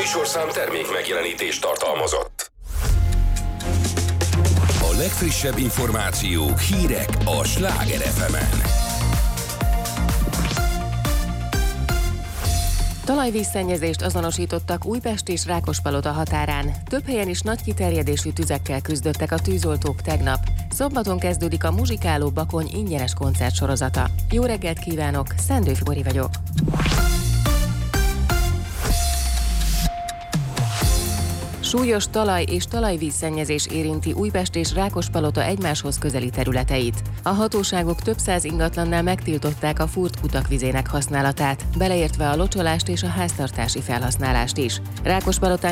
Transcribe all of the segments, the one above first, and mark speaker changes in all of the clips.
Speaker 1: műsorszám termék megjelenítést tartalmazott. A legfrissebb információk, hírek a Sláger FM-en.
Speaker 2: Talajvízszennyezést azonosítottak Újpest és Rákospalota határán. Több helyen is nagy kiterjedésű tüzekkel küzdöttek a tűzoltók tegnap. Szombaton kezdődik a Muzsikáló Bakony ingyenes koncertsorozata. Jó reggelt kívánok, Szendő Fibori vagyok. Súlyos talaj- és talajvízszennyezés érinti Újpest és Rákospalota egymáshoz közeli területeit. A hatóságok több száz ingatlannál megtiltották a fúrt kutak vizének használatát, beleértve a locsolást és a háztartási felhasználást is. Rákospalotán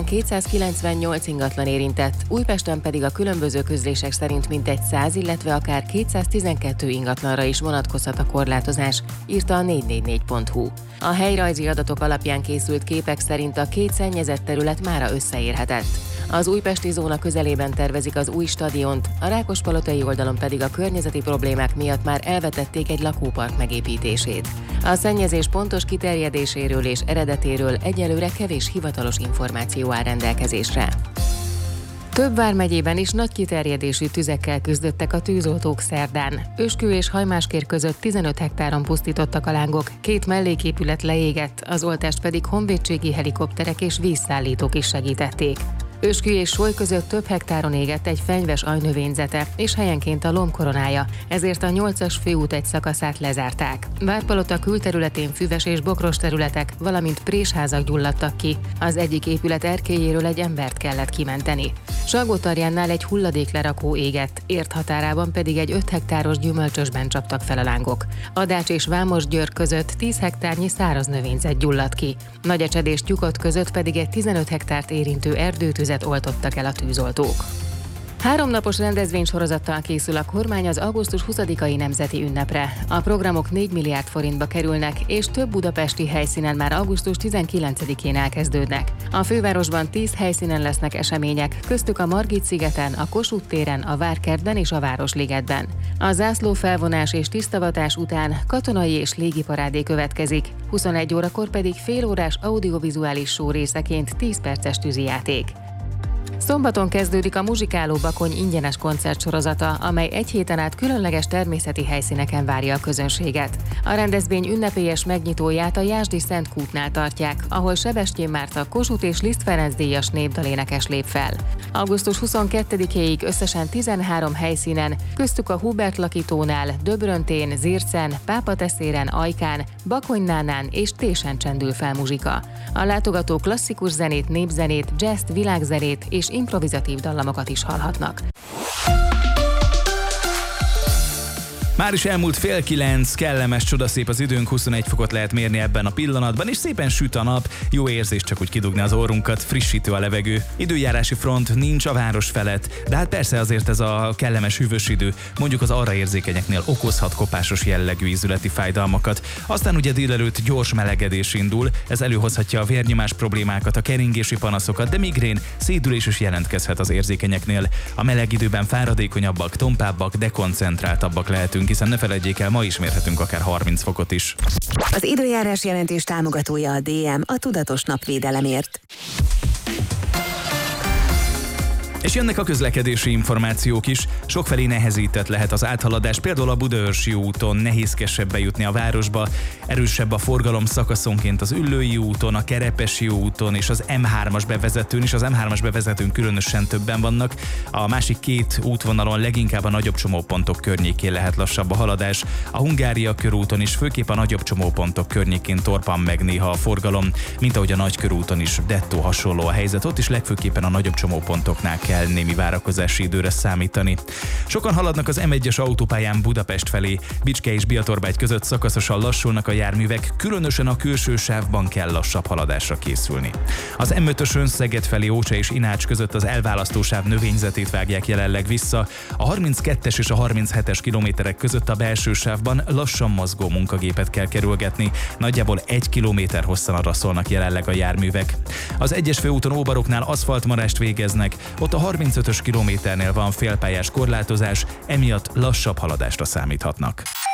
Speaker 2: 298 ingatlan érintett, Újpesten pedig a különböző közlések szerint mintegy 100, illetve akár 212 ingatlanra is vonatkozhat a korlátozás, írta a 444.hu. A helyrajzi adatok alapján készült képek szerint a két szennyezett terület mára összeérhetett. Az újpesti zóna közelében tervezik az új stadiont, a rákospalotai oldalon pedig a környezeti problémák miatt már elvetették egy lakópark megépítését. A szennyezés pontos kiterjedéséről és eredetéről egyelőre kevés hivatalos információ áll rendelkezésre. Több vármegyében is nagy kiterjedésű tüzekkel küzdöttek a tűzoltók szerdán. Őskő és Hajmáskér között 15 hektáron pusztítottak a lángok, 2 melléképület leégett, az oltást pedig honvédségi helikopterek és vízszállítók is segítették. Őskü és Soly között több hektáron égett egy fenyves ajnövényzete, és helyenként a lombkoronája, ezért a 8-as főút egy szakaszát lezárták. Várpalota külterületén füves és bokros területek, valamint présházak gyulladtak ki. Az egyik épület erkélyéről egy embert kellett kimenteni. Salgótarjánnál egy hulladéklerakó égett, Ért határában pedig egy 5 hektáros gyümölcsösben csaptak fel a lángok. Adács és Vámosgyőr között 10 hektárnyi száraz növényzet gyulladt ki. Nagyecsed és Tyukot között pedig egy 15 hektárt érintő erdőtüzet oltottak el a tűzoltók. 3 napos rendezvénysorozattal készül a kormány az augusztus 20-ai nemzeti ünnepre. A programok 4 milliárd forintba kerülnek, és több budapesti helyszínen már augusztus 19-én elkezdődnek. A fővárosban 10 helyszínen lesznek események, köztük a Margit-szigeten, a Kossuth téren, a Várkertben és a Városligetben. A zászlófelvonás és tisztavatás után katonai és légiparádé következik, 21 órakor pedig félórás audiovizuális show részeként 10 perces tűzijáték. Szombaton kezdődik a Muzsikáló Bakony ingyenes koncertsorozata, amely egy héten át különleges természeti helyszíneken várja a közönséget. A rendezvény ünnepélyes megnyitóját a Jászdi Szent Kútnál tartják, ahol Sebestyén Márta, Kossuth és Liszt Ferenc díjas népdalénekes lép fel. Augusztus 22-éig összesen 13 helyszínen, köztük a Hubert Lakítónál, Döbröntén, Zircen, Pápateszéren, Ajkán, Bakonynánán és Tésen csendül fel muzsika. A látogatók klasszikus zenét, népzenét, jazzt, világzenét és improvizatív dallamokat is hallhatnak.
Speaker 3: Már is elmúlt 8:30, kellemes, csodaszép az időnk, 21 fokot lehet mérni ebben a pillanatban, és szépen süt a nap, jó érzés csak úgy kidugni az orrunkat, frissítő a levegő. Időjárási front nincs a város felett, de hát persze azért ez a kellemes hűvös idő mondjuk az arra érzékenyeknél okozhat kopásos jellegű ízületi fájdalmakat. Aztán ugye délelőtt gyors melegedés indul, ez előhozhatja a vérnyomás problémákat, a keringési panaszokat, de migrén, szédülés is jelentkezhet az érzékenyeknél. A meleg időben fáradékonyabbak, tompábbak, dekoncentráltabbak lehetünk, hiszen ne feledjék el, ma is mérhetünk akár 30 fokot is.
Speaker 4: Az időjárás jelentés támogatója a DM, a tudatos napvédelemért.
Speaker 3: És jönnek a közlekedési információk is. Sokfelé nehezített lehet az áthaladás, például a Budaörsi úton nehézkesebb bejutni a városba, erősebb a forgalom szakaszonként az Üllői úton, a Kerepesi úton és az M3-as bevezetőn is. Az M3-as bevezetőn különösen többen vannak. A másik 2 útvonalon leginkább a nagyobb csomópontok környékén lehet lassabb a haladás. A Hungária körúton is főképp a nagyobb csomópontok környékén torpan meg néha a forgalom, mint ahogy a Nagykörúton is dettó hasonló a helyzet. Ott is legfőképpen a nagyobb csomópontoknál kell némi várakozási időre számítani. Sokan haladnak az M1-es autópályán Budapest felé, Bicske és Biatorbágy között szakaszosan lassulnak a járművek, különösen a külső sávban kell lassabb haladásra készülni. Az M5-ösön Szeged felé Ócsa és Inács között az elválasztósáv növényzetét vágják jelenleg vissza, a 32-es és a 37-es kilométerek között a belső sávban lassan mozgó munkagépet kell kerülgetni, nagyjából 1 kilométer hosszan araszolnak jelenleg a járművek. Az 1-es főúton Óbaroknál aszfaltmarást végeznek, ott a 35-ös kilométernél van félpályás korlátozás, emiatt lassabb haladásra számíthatnak.